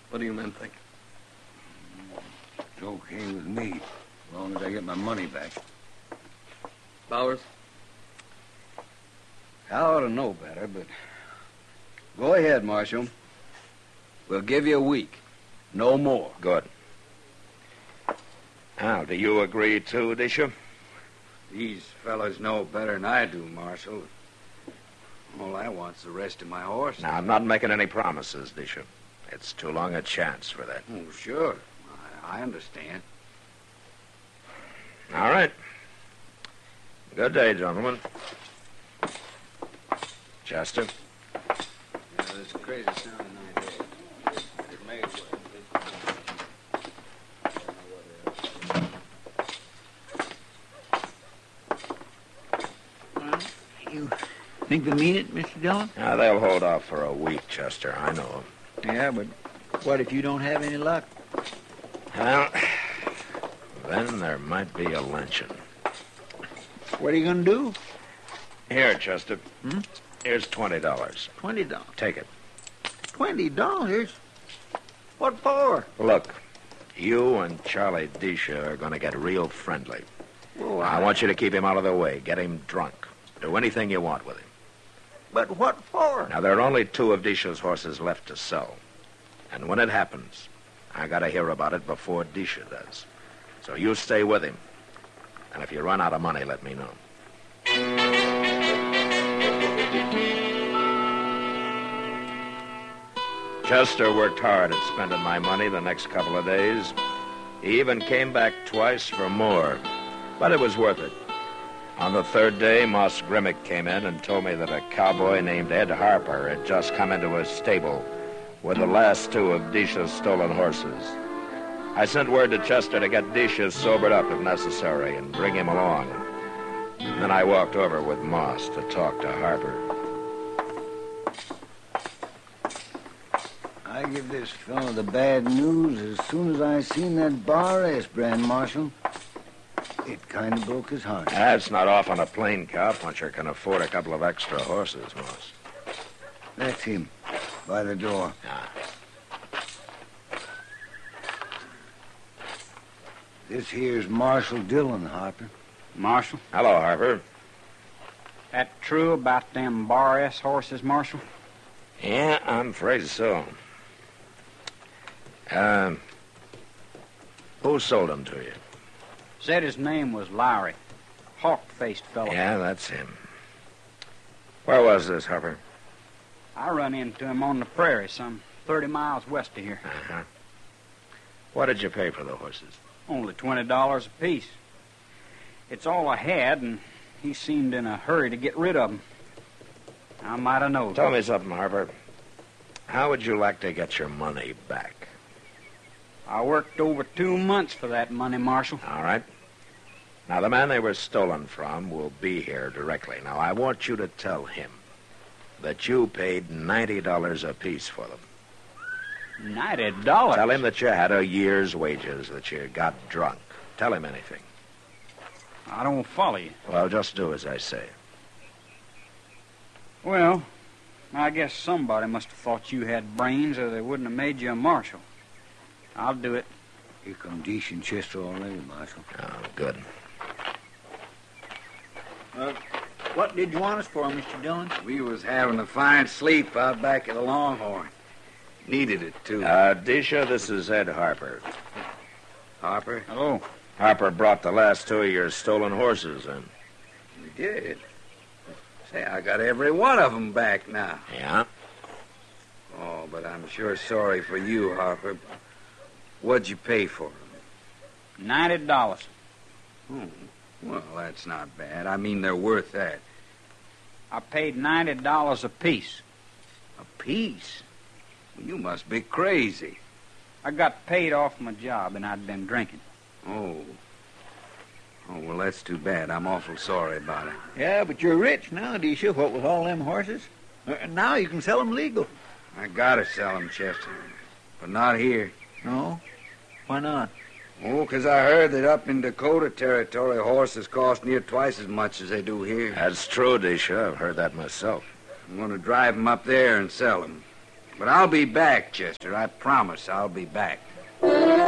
What do you men think? It's okay with me, as long as I get my money back. Bowers? I ought to know better, but... Go ahead, Marshal. We'll give you a week. No more. Good. Now, do you agree, too, Disha? These fellas know better than I do, Marshal. All I want's the rest of my horse. Now, I'm not making any promises, Disha. It's too long a chance for that. Oh, sure. I understand. All right. Good day, gentlemen. Chester. Yeah, this crazy sounding idea. It may as well. You think they mean it, Mr. Dillon? Now, they'll hold off for a week, Chester. I know. Yeah, but what if you don't have any luck? Well, then there might be a lynching. What are you going to do? Here, Chester. Hmm? Here's $20. $20. Take it. $20? What for? Look, you and Charlie Disha are going to get real friendly. Oh, I want you to keep him out of the way. Get him drunk. Do anything you want with him. But what for? Now, there are only 2 of Disha's horses left to sell. And when it happens, I got to hear about it before Disha does. So you stay with him. And if you run out of money, let me know. Chester worked hard at spending my money the next couple of days. He even came back twice for more. But it was worth it. On the 3rd day, Moss Grimmick came in and told me that a cowboy named Ed Harper had just come into his stable with the last 2 of Disha's stolen horses. I sent word to Chester to get Disha sobered up if necessary and bring him along. And then I walked over with Moss to talk to Harper. I give this fellow the bad news as soon as I seen that bar S brand, Marshal. It kind of broke his heart. That's not often a plain cowpuncher can afford a couple of extra horses, Moss. That's him, by the door. This here's Marshal Dillon, Harper. Marshal? Hello, Harper. That true about them Bar S horses, Marshal? Yeah, I'm afraid so. Who sold them to you? Said his name was Lowry. Hawk-faced fellow. Yeah, that's him. Where was this, Harper? I run into him on the prairie, some 30 miles west of here. Uh-huh. What did you pay for the horses? Only $20 apiece. It's all I had, and he seemed in a hurry to get rid of them. I might have known. Tell me something, Harper. How would you like to get your money back? I worked over 2 months for that money, Marshal. All right. Now, the man they were stolen from will be here directly. Now, I want you to tell him that you paid $90 apiece for them. $90? Tell him that you had a year's wages, that you got drunk. Tell him anything. I don't follow you. Well, just do as I say. Well, I guess somebody must have thought you had brains or they wouldn't have made you a marshal. I'll do it. Here come Deesh and Chester already, Marshal. Oh, good. What did you want us for, Mr. Dillon? We was having a fine sleep out back at the Longhorn. Needed it, too. Disha, this is Ed Harper. Harper? Hello. Harper brought the last 2 of your stolen horses in. We did. Say, I got every one of them back now. Yeah? Oh, but I'm sure sorry for you, Harper. What'd you pay for them? $90. Oh, well, that's not bad. I mean, they're worth that. I paid $90 apiece. A piece? Well, you must be crazy. I got paid off my job, and I'd been drinking. Oh. Oh, well, that's too bad. I'm awful sorry about it. Yeah, but you're rich now, Disha, what with all them horses. Now you can sell them legal. I gotta sell them, Chester. But not here. No? Why not? Oh, 'cause I heard that up in Dakota Territory, horses cost near twice as much as they do here. That's true, Disha. I've heard that myself. I'm going to drive them up there and sell them. But I'll be back, Chester. I promise I'll be back.